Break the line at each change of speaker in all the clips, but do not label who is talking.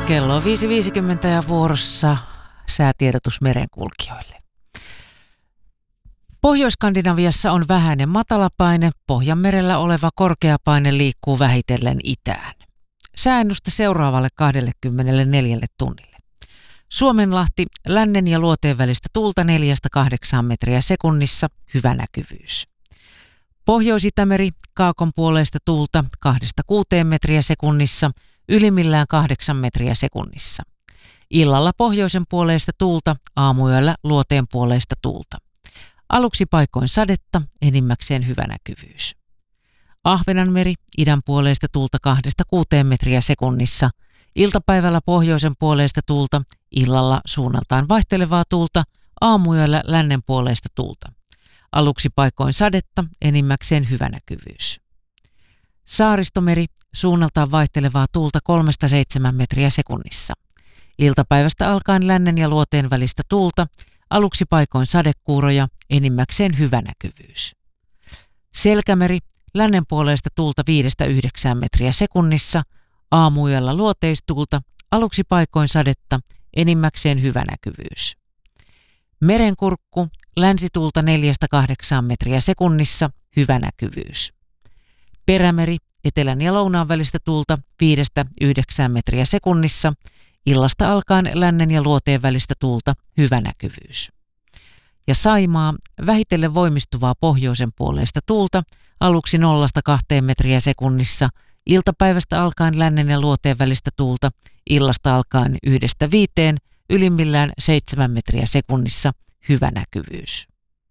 Kello on 5.50 ja vuorossa säätiedotus merenkulkijoille. Pohjois-Skandinaviassa on vähäinen matalapaine, Pohjanmerellä oleva korkeapaine liikkuu vähitellen itään. Sääennuste seuraavalle 24 tunnille. Suomenlahti, lännen ja luoteen välistä tuulta 4-8 metriä sekunnissa, hyvä näkyvyys. Pohjois-Itämeri, kaakon puoleista tuulta 2-6 metriä sekunnissa, ylimmillään 8 metriä sekunnissa. Illalla pohjoisen puoleista tuulta, aamuyöllä luoteen puoleista tuulta. Aluksi paikoin sadetta, enimmäkseen hyvä näkyvyys. Ahvenanmeri, idän puoleista tuulta 2-6 metriä sekunnissa. Iltapäivällä pohjoisen puoleista tuulta, illalla suunnaltaan vaihtelevaa tuulta, aamuyöllä lännen puoleista tuulta. Aluksi paikoin sadetta, enimmäkseen hyvä näkyvyys. Saaristomeri, suunnaltaan vaihtelevaa tuulta 3-7 metriä sekunnissa. Iltapäivästä alkaen lännen ja luoteen välistä tuulta, aluksi paikoin sadekuuroja, enimmäkseen hyvä näkyvyys. Selkämeri, lännen puoleista tuulta 5-9 metriä sekunnissa, aamuyöllä luoteistuulta, aluksi paikoin sadetta, enimmäkseen hyvä näkyvyys. Merenkurkku, länsituulta 4-8 metriä sekunnissa, hyvä näkyvyys. Perämeri, etelän ja lounaan välistä tuulta 5-9 metriä sekunnissa, illasta alkaen lännen ja luoteen välistä tuulta, hyvä näkyvyys. Ja Saimaa, vähitellen voimistuvaa pohjoisen puoleista tuulta, aluksi 0-2 metriä sekunnissa, iltapäivästä alkaen lännen ja luoteen välistä tuulta, illasta alkaen 1-5, ylimmillään 7 metriä sekunnissa, hyvä näkyvyys.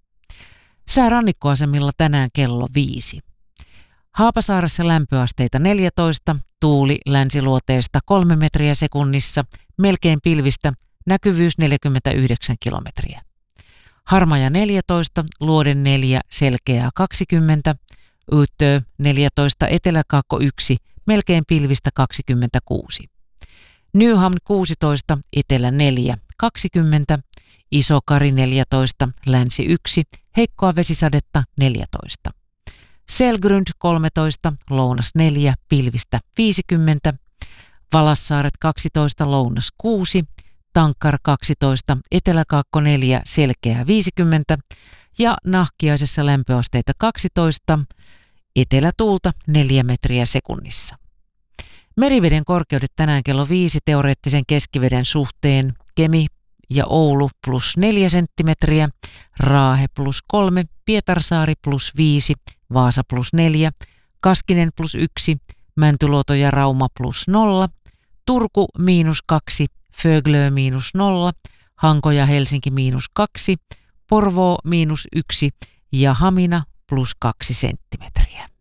Sää rannikkoasemilla tänään kello 5. Haapasaaressa lämpöasteita 14, tuuli länsiluoteesta 3 metriä sekunnissa, melkein pilvistä, näkyvyys 49 kilometriä. Harmaja 14, luoden 4, selkeää 20, Utö 14, eteläkaakko 1, melkein pilvistä 26. Nyhamn 16, etelä 4, 20, Isokari 14, länsi 1, heikkoa vesisadetta 14. Selgrund 13, lounas 4, pilvistä 50, Valassaaret 12, lounas 6, Tankkar 12, eteläkaakko 4, selkeää 50 ja Nahkiaisessa lämpöasteita 12, etelätuulta 4 metriä sekunnissa. Meriveden korkeudet tänään kello 5 teoreettisen keskiveden suhteen: Kemi ja Oulu +4 senttimetriä, Raahe +3, Pietarsaari +5, Vaasa +4, Kaskinen +1, Mäntyluoto ja Rauma +0, Turku -2, Föglö -0, Hanko ja Helsinki -2, Porvoo -1 ja Hamina +2 senttimetriä.